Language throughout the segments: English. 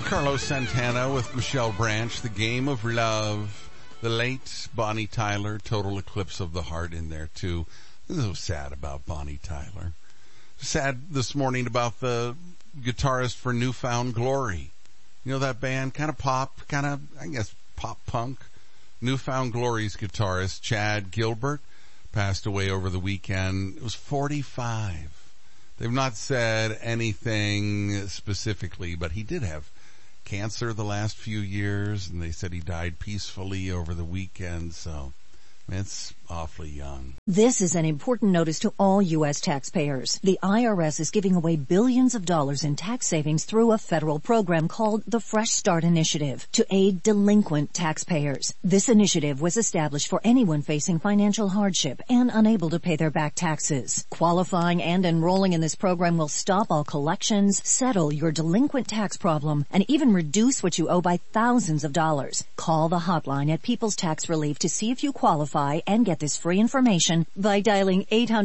Carlos Santana with Michelle Branch, The Game of Love, the late Bonnie Tyler, Total Eclipse of the Heart in there too. I'm so sad about Bonnie Tyler. Sad this morning about the guitarist for New Found Glory. You know that band? Kind of pop, kind of, I guess, pop punk. New Found Glory's guitarist, Chad Gilbert, passed away over the weekend. It was 45. They've not said anything specifically, but he did have cancer the last few years, and they said he died peacefully over the weekend, so it's awfully young. This is an important notice to all U.S. taxpayers. The IRS is giving away billions of dollars in tax savings through a federal program called the Fresh Start Initiative to aid delinquent taxpayers. This initiative was established for anyone facing financial hardship and unable to pay their back taxes. Qualifying and enrolling in this program will stop all collections, settle your delinquent tax problem, and even reduce what you owe by thousands of dollars. Call the hotline at People's Tax Relief to see if you qualify and get this free information by dialing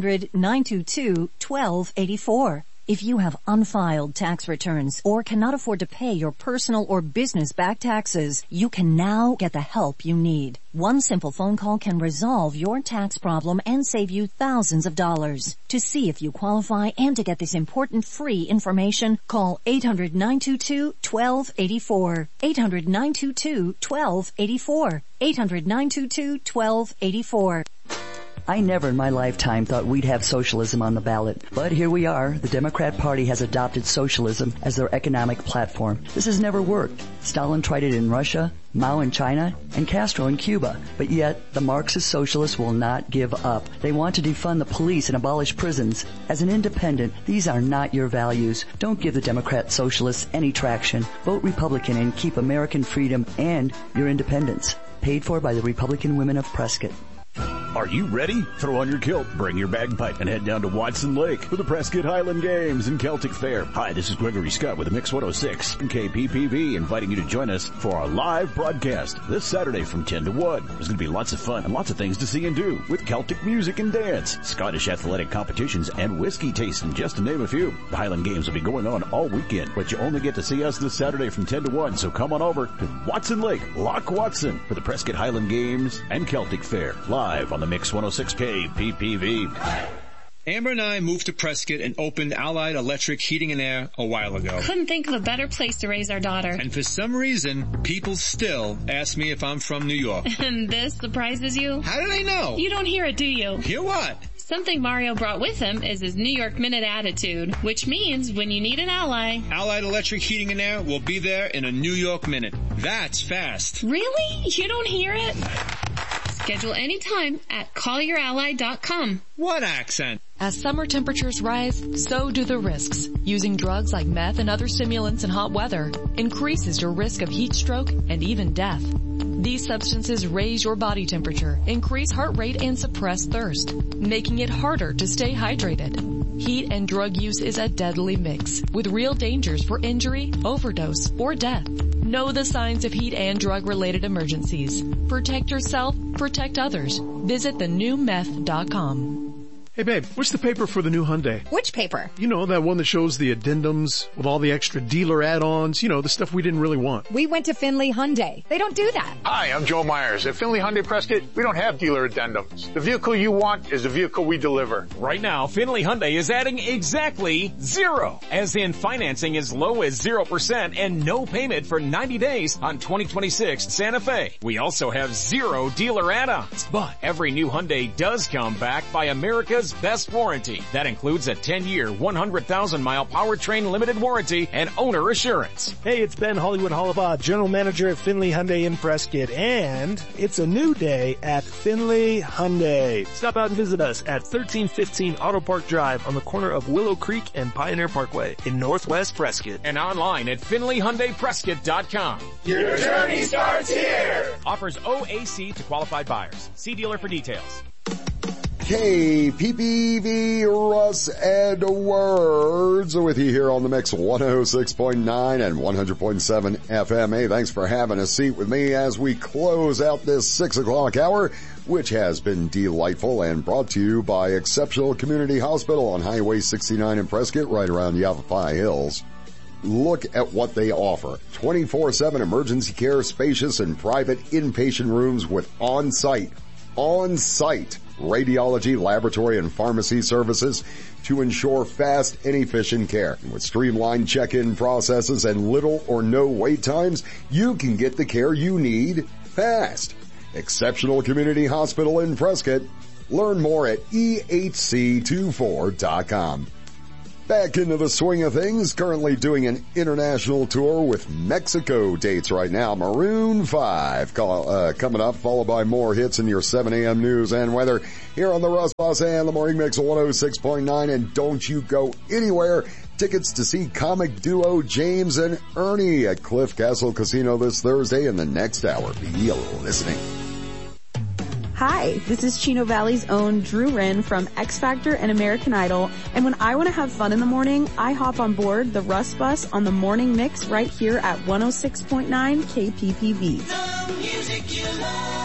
800-922-1284. If you have unfiled tax returns or cannot afford to pay your personal or business back taxes, you can now get the help you need. One simple phone call can resolve your tax problem and save you thousands of dollars. To see if you qualify and to get this important free information, call 800-922-1284. 800-922-1284. 800-922-1284. I never in my lifetime thought we'd have socialism on the ballot. But here we are. The Democrat Party has adopted socialism as their economic platform. This has never worked. Stalin tried it in Russia, Mao in China, and Castro in Cuba. But yet, the Marxist socialists will not give up. They want to defund the police and abolish prisons. As an independent, these are not your values. Don't give the Democrat socialists any traction. Vote Republican and keep American freedom and your independence. Paid for by the Republican Women of Prescott. Are you ready? Throw on your kilt, bring your bagpipe, and head down to Watson Lake for the Prescott Highland Games and Celtic Fair. Hi, this is Gregory Scott with the Mix 106 and KPPV, inviting you to join us for our live broadcast this Saturday from 10 to 1. There's going to be lots of fun and lots of things to see and do with Celtic music and dance, Scottish athletic competitions, and whiskey tasting, just to name a few. The Highland Games will be going on all weekend, but you only get to see us this Saturday from 10 to 1, so come on over to Watson Lake, Loch Watson, for the Prescott Highland Games and Celtic Fair, live on the Mix 106K PPV. Amber and I moved to Prescott and opened Allied Electric Heating and Air a while ago. Couldn't think of a better place to raise our daughter. And for some reason, people still ask me if I'm from New York. And this surprises you? How do they know? You don't hear it, do you? Hear what? Something Mario brought with him is his New York Minute attitude, which means when you need an ally, Allied Electric Heating and Air will be there in a New York minute. That's fast. Really? You don't hear it? Schedule anytime at callyourally.com. What accent? As summer temperatures rise, so do the risks. Using drugs like meth and other stimulants in hot weather increases your risk of heat stroke and even death. These substances raise your body temperature, increase heart rate, and suppress thirst, making it harder to stay hydrated. Heat and drug use is a deadly mix, with real dangers for injury, overdose, or death. Know the signs of heat and drug-related emergencies. Protect yourself, protect others. Visit thenewmeth.com. Hey babe, what's the paper for the new Hyundai? Which paper? You know, that one that shows the addendums with all the extra dealer add-ons, you know, the stuff we didn't really want. We went to Findlay Hyundai. They don't do that. Hi, I'm Joe Myers. At Findlay Hyundai Prescott, we don't have dealer addendums. The vehicle you want is the vehicle we deliver. Right now, Findlay Hyundai is adding exactly 0, as in financing as low as 0% and no payment for 90 days on 2026 Santa Fe. We also have 0 dealer add-ons, but every new Hyundai does come backed by America's best warranty. That includes a 10-year, 100,000-mile powertrain limited warranty and owner assurance. Hey, it's Ben Hollywood Hollabaugh, General Manager at Findlay Hyundai in Prescott, and it's a new day at Findlay Hyundai. Stop out and visit us at 1315 Auto Park Drive on the corner of Willow Creek and Pioneer Parkway in Northwest Prescott. And online at FindlayHyundaiPrescott.com. Your journey starts here! Offers OAC to qualified buyers. See dealer for details. KPPV, Russ Edwards with you here on the Mix 106.9 and 100.7 FM. Hey, thanks for having a seat with me as we close out this 6 o'clock hour, which has been delightful and brought to you by Exceptional Community Hospital on Highway 69 in Prescott, right around Yavapai Hills. look at what they offer. 24/7 emergency care, spacious and private inpatient rooms with on-site radiology, laboratory, and pharmacy services to ensure fast and efficient care. And with streamlined check-in processes and little or no wait times, you can get the care you need fast. Exceptional Community Hospital in Prescott. Learn more at ehc24.com. Back into the swing of things, currently doing an international tour with Mexico dates right now. Maroon 5 coming up, followed by more hits in your 7 a.m. news and weather here on the Russ Bus and the Morning Mix 106.9. And don't you go anywhere. Tickets to see comic duo James and Ernie at Cliff Castle Casino this Thursday in the next hour. Be listening. Hi, this is Chino Valley's own Drew Wren from X Factor and American Idol. And when I want to have fun in the morning, I hop on board the Russ Bus on the Morning Mix right here at 106.9 KPPV. The music you love.